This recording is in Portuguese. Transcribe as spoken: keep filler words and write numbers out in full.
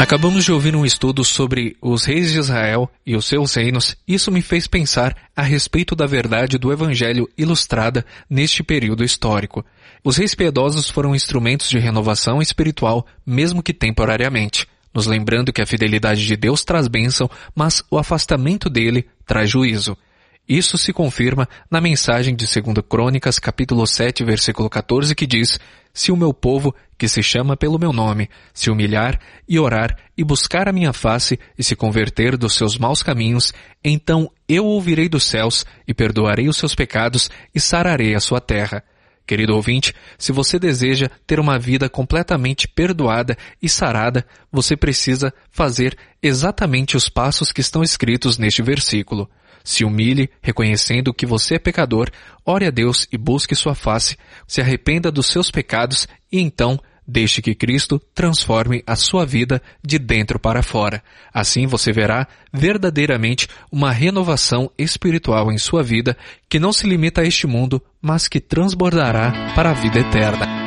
Acabamos de ouvir um estudo sobre os reis de Israel e os seus reinos. Isso me fez pensar a respeito da verdade do Evangelho ilustrada neste período histórico. Os reis piedosos foram instrumentos de renovação espiritual, mesmo que temporariamente, nos lembrando que a fidelidade de Deus traz bênção, mas o afastamento dele traz juízo. Isso se confirma na mensagem de segunda Crônicas, capítulo sete, versículo quatorze, que diz: Se o meu povo, que se chama pelo meu nome, se humilhar e orar e buscar a minha face e se converter dos seus maus caminhos, então eu ouvirei dos céus e perdoarei os seus pecados e sararei a sua terra. Querido ouvinte, se você deseja ter uma vida completamente perdoada e sarada, você precisa fazer exatamente os passos que estão escritos neste versículo. Se humilhe, reconhecendo que você é pecador, ore a Deus e busque sua face, se arrependa dos seus pecados e então deixe que Cristo transforme a sua vida de dentro para fora. Assim você verá verdadeiramente uma renovação espiritual em sua vida que não se limita a este mundo, mas que transbordará para a vida eterna.